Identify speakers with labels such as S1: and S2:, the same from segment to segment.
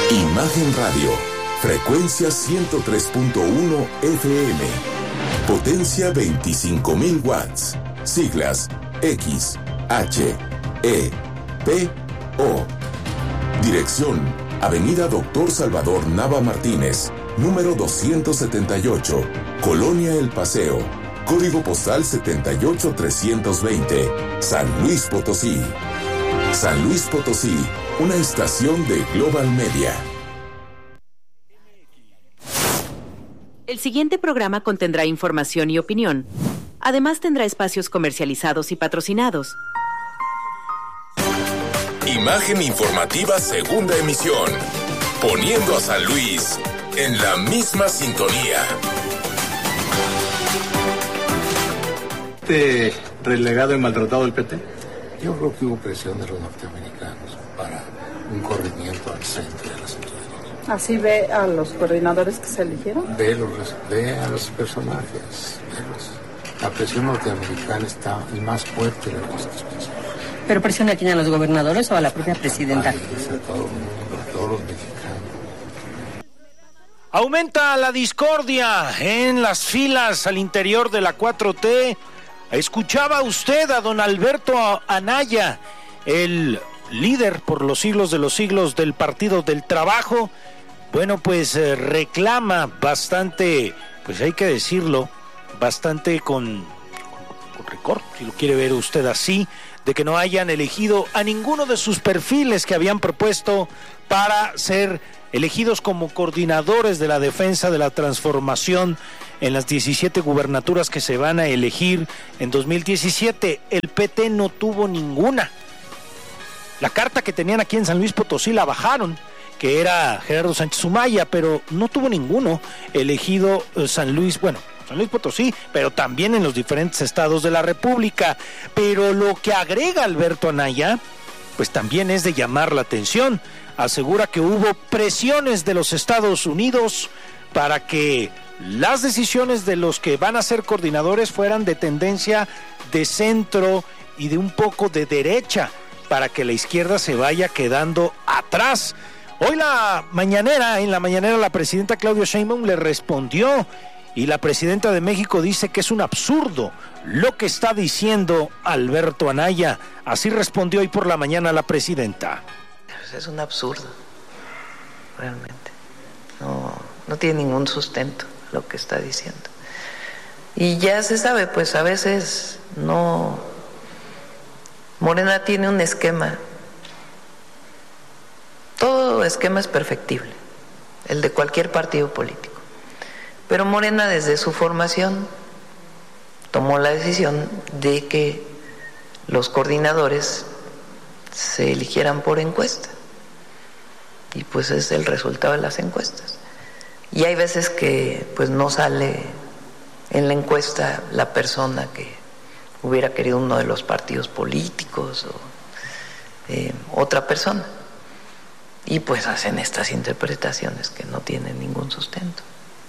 S1: Imagen Radio, frecuencia 103.1 FM, potencia 25.000 watts, siglas X, H, E, P, O. Dirección, Avenida Doctor Salvador Nava Martínez, número 278, Colonia El Paseo, código postal 78320, San Luis Potosí. San Luis Potosí, una estación de Global Media.
S2: El siguiente programa contendrá información y opinión. Además tendrá espacios comercializados y patrocinados.
S1: Imagen informativa, segunda emisión. Poniendo a San Luis en la misma sintonía.
S3: ¿Relegado y maltratado el PT?
S4: Yo creo que hubo presión de los norteamericanos para un corrimiento al centro de la ciudadanía.
S5: ¿Así ve a los coordinadores que se eligieron?
S4: Ve a los personajes. La presión norteamericana está más fuerte de las personas.
S6: ¿Pero presiona a quién, a los gobernadores o a la propia presidenta?
S4: A todo el mundo, a todos los mexicanos.
S7: Aumenta la discordia en las filas al interior de la 4T. Escuchaba usted a don Alberto Anaya, el líder por los siglos de los siglos del Partido del Trabajo. Bueno, pues reclama bastante, pues hay que decirlo, bastante con récord, si lo quiere ver usted así, de que no hayan elegido a ninguno de sus perfiles que habían propuesto para ser elegidos como coordinadores de la defensa de la transformación en las 17 gubernaturas que se van a elegir en 2017. El PT no tuvo ninguna. La carta que tenían aquí en San Luis Potosí la bajaron, que era Gerardo Sánchez Humaya, pero no tuvo ninguno elegido San Luis Potosí, pero también en los diferentes estados de la República. Pero lo que agrega Alberto Anaya, pues también es de llamar la atención. Asegura que hubo presiones de los Estados Unidos para que las decisiones de los que van a ser coordinadores fueran de tendencia de centro y de un poco de derecha, para que la izquierda se vaya quedando atrás. Hoy en la mañanera la presidenta Claudia Sheinbaum le respondió, y la presidenta de México dice que es un absurdo lo que está diciendo Alberto Anaya. Así respondió hoy por la mañana la presidenta.
S8: Es un absurdo, realmente. No tiene ningún sustento lo que está diciendo. Y ya se sabe, pues a veces no. Morena tiene un esquema. Todo esquema es perfectible, el de cualquier partido político. Pero Morena, desde su formación, tomó la decisión de que los coordinadores se eligieran por encuesta. Y pues es el resultado de las encuestas. Y hay veces que pues no sale en la encuesta la persona que hubiera querido uno de los partidos políticos o otra persona. Y pues hacen estas interpretaciones que no tienen ningún sustento.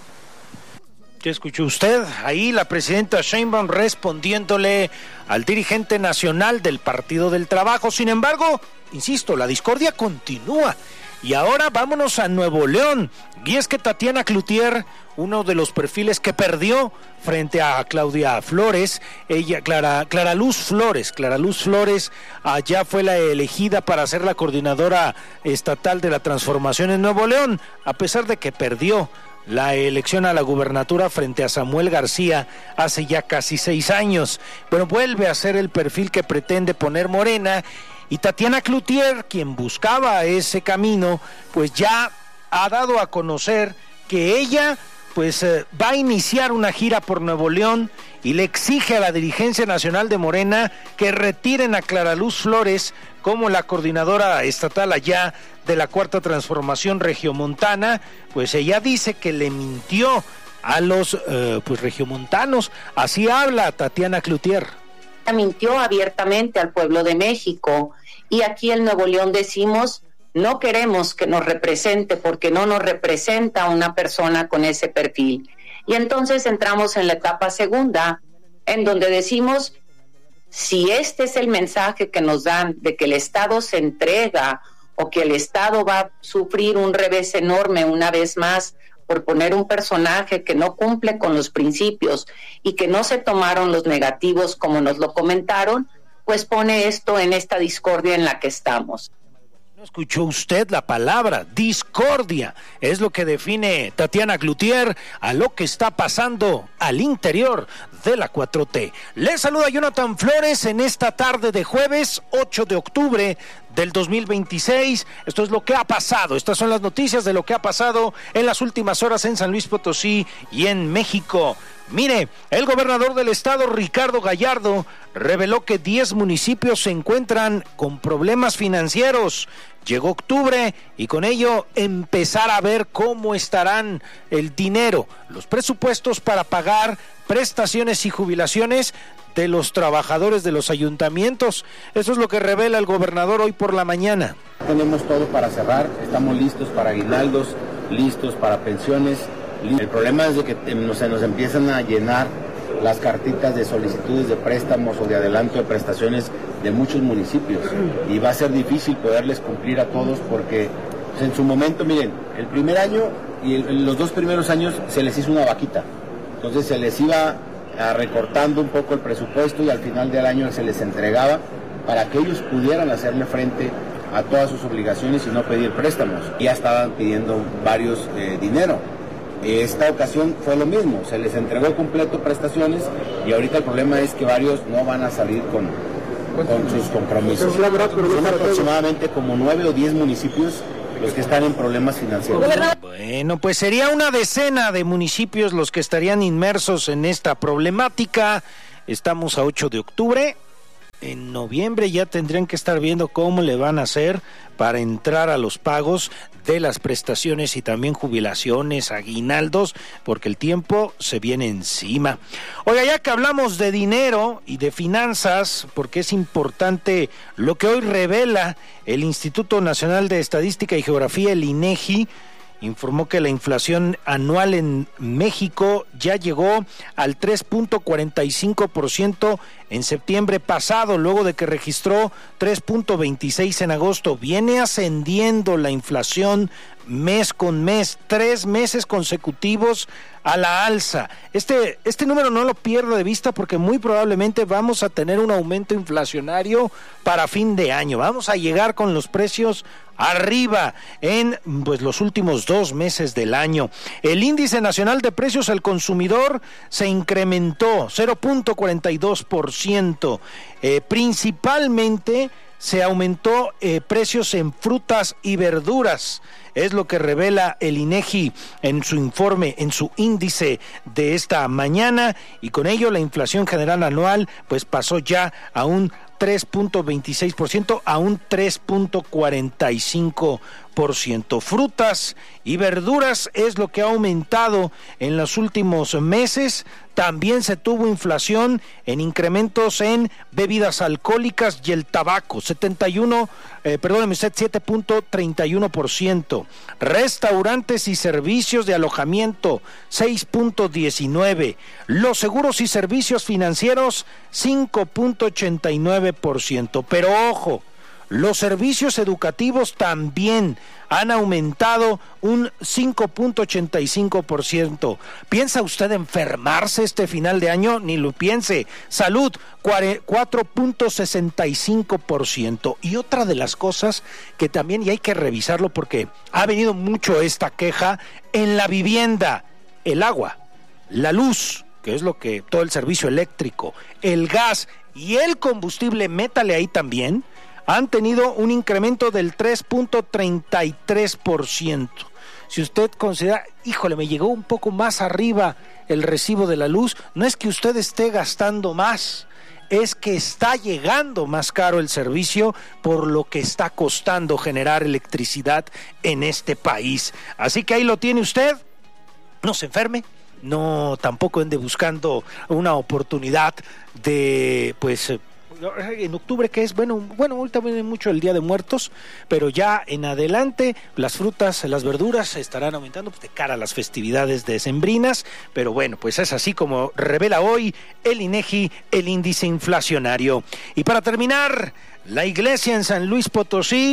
S7: ¿Qué escuchó usted? Ahí la presidenta Sheinbaum respondiéndole al dirigente nacional del Partido del Trabajo. Sin embargo, insisto, la discordia continúa. Y ahora vámonos a Nuevo León. Y es que Tatiana Cloutier, uno de los perfiles que perdió frente a Claudia Flores, Clara Luz Flores, allá fue la elegida para ser la coordinadora estatal de la transformación en Nuevo León, a pesar de que perdió la elección a la gubernatura frente a Samuel García hace ya casi 6 años. Bueno, vuelve a ser el perfil que pretende poner Morena, y Tatiana Cloutier, quien buscaba ese camino, pues ya ha dado a conocer que ella pues va a iniciar una gira por Nuevo León y le exige a la dirigencia nacional de Morena que retiren a Clara Luz Flores como la coordinadora estatal allá de la Cuarta Transformación Regiomontana. Pues ella dice que le mintió a los regiomontanos. Así habla Tatiana Cloutier.
S9: Mintió abiertamente al pueblo de México, y aquí en Nuevo León decimos: no queremos que nos represente porque no nos representa una persona con ese perfil. Y entonces entramos en la etapa segunda, en donde decimos: si este es el mensaje que nos dan de que el Estado se entrega o que el Estado va a sufrir un revés enorme una vez más por poner un personaje que no cumple con los principios y que no se tomaron los negativos como nos lo comentaron, pues pone esto en esta discordia en la que estamos.
S7: ¿No escuchó usted la palabra discordia? Es lo que define Tatiana Cloutier a lo que está pasando al interior de la 4T. Le saluda Jonathan Flores en esta tarde de jueves 8 de octubre del 2026. Esto es lo que ha pasado. Estas son las noticias de lo que ha pasado en las últimas horas en San Luis Potosí y en México. Mire, el gobernador del estado, Ricardo Gallardo, reveló que 10 municipios se encuentran con problemas financieros. Llegó octubre y con ello empezar a ver cómo estarán el dinero, los presupuestos para pagar prestaciones y jubilaciones de los trabajadores de los ayuntamientos. Eso es lo que revela el gobernador hoy por la mañana.
S10: Tenemos todo para cerrar, estamos listos para aguinaldos, listos para pensiones. El problema es de que se nos empiezan a llenar las cartitas de solicitudes de préstamos o de adelanto de prestaciones de muchos municipios y va a ser difícil poderles cumplir a todos porque pues, en su momento, miren, el primer año y los 2 primeros años se les hizo una vaquita, entonces se les iba recortando un poco el presupuesto y al final del año se les entregaba para que ellos pudieran hacerle frente a todas sus obligaciones y no pedir préstamos. Ya estaban pidiendo varios dinero. Esta ocasión fue lo mismo, se les entregó completo prestaciones y ahorita el problema es que varios no van a salir con sus compromisos. Son aproximadamente como 9 o 10 municipios los que están en problemas financieros.
S7: Bueno, pues sería una decena de municipios los que estarían inmersos en esta problemática. Estamos a 8 de octubre. En noviembre ya tendrían que estar viendo cómo le van a hacer para entrar a los pagos de las prestaciones y también jubilaciones, aguinaldos, porque el tiempo se viene encima. Oiga, ya que hablamos de dinero y de finanzas, porque es importante lo que hoy revela el Instituto Nacional de Estadística y Geografía, el INEGI, informó que la inflación anual en México ya llegó al 3.45% en septiembre pasado, luego de que registró 3.26% en agosto. Viene ascendiendo la inflación mes con mes, 3 meses consecutivos a la alza. Este número no lo pierda de vista porque muy probablemente vamos a tener un aumento inflacionario para fin de año. Vamos a llegar con los precios arriba en los últimos 2 meses del año. El índice nacional de precios al consumidor se incrementó 0.42%. Principalmente se aumentó precios en frutas y verduras. Es lo que revela el INEGI en su informe, en su índice de esta mañana, y con ello la inflación general anual pues pasó ya a un 3.26% a un 3.45%. Frutas y verduras es lo que ha aumentado en los últimos meses. También se tuvo inflación en incrementos en bebidas alcohólicas y el tabaco, 7.31%. Restaurantes y servicios de alojamiento, 6.19%. Los seguros y servicios financieros, 5.89%. Pero ojo, los servicios educativos también han aumentado un 5.85%. ¿Piensa usted enfermarse este final de año? Ni lo piense. Salud, 4.65%. Y otra de las cosas que también, y hay que revisarlo porque ha venido mucho esta queja, en la vivienda, el agua, la luz, que es lo que todo el servicio eléctrico, el gas y el combustible, métale ahí también, han tenido un incremento del 3.33%. Si usted considera, híjole, me llegó un poco más arriba el recibo de la luz, no es que usted esté gastando más, es que está llegando más caro el servicio por lo que está costando generar electricidad en este país. Así que ahí lo tiene usted, no se enferme, no tampoco ande buscando una oportunidad de, en octubre, que es, bueno, ahorita viene mucho el Día de Muertos, pero ya en adelante las frutas, las verduras estarán aumentando de cara a las festividades decembrinas, pero bueno, pues es así como revela hoy el INEGI, el índice inflacionario. Y para terminar, la iglesia en San Luis Potosí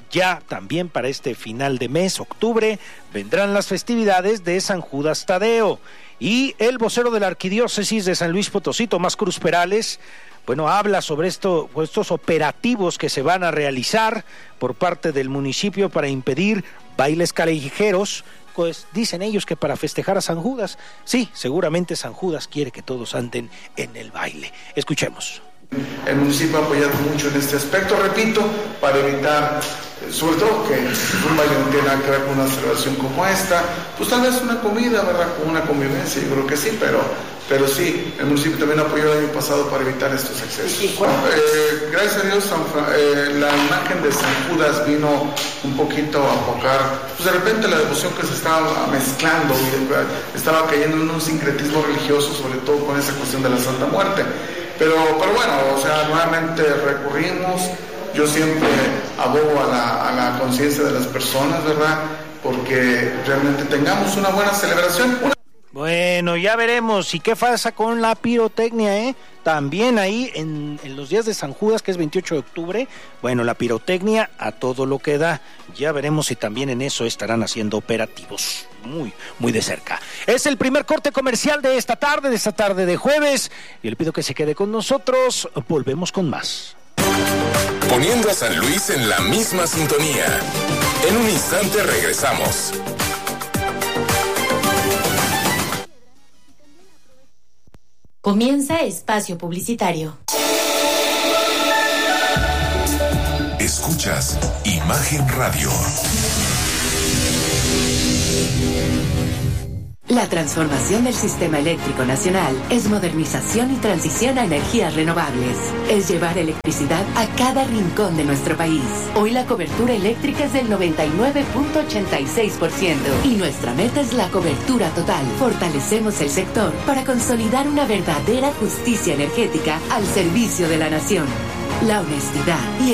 S7: ya también para este final de mes, octubre, vendrán las festividades de San Judas Tadeo. Y el vocero de la Arquidiócesis de San Luis Potosí, Tomás Cruz Perales, habla sobre estos operativos que se van a realizar por parte del municipio para impedir bailes callejeros. Pues dicen ellos que para festejar a San Judas, sí, seguramente San Judas quiere que todos anden en el baile. Escuchemos.
S11: El municipio ha apoyado mucho en este aspecto, repito, para evitar, sobre todo que un baile no tiene nada que ver con una celebración como esta, pues tal vez una comida, ¿verdad? Con una convivencia, yo creo que sí, pero sí, el municipio también apoyó el año pasado para evitar estos excesos. Gracias a Dios, la imagen de San Judas vino un poquito a apocar, pues de repente la devoción que se estaba mezclando, estaba cayendo en un sincretismo religioso, sobre todo con esa cuestión de la Santa Muerte. Pero bueno, nuevamente recurrimos, yo siempre abogo a la conciencia de las personas, ¿verdad? Porque realmente tengamos una buena celebración.
S7: Bueno, ya veremos. ¿Y qué pasa con la pirotecnia, También ahí en los días de San Judas, que es 28 de octubre, bueno, la pirotecnia a todo lo que da. Ya veremos si también en eso estarán haciendo operativos muy, muy de cerca. Es el primer corte comercial de esta tarde de jueves. Y le pido que se quede con nosotros. Volvemos con más.
S1: Poniendo a San Luis en la misma sintonía. En un instante regresamos.
S12: Comienza Espacio Publicitario.
S1: Escuchas Imagen Radio.
S12: La transformación del sistema eléctrico nacional es modernización y transición a energías renovables. Es llevar electricidad a cada rincón de nuestro país. Hoy la cobertura eléctrica es del 99.86% y nuestra meta es la cobertura total. Fortalecemos el sector para consolidar una verdadera justicia energética al servicio de la nación. La honestidad y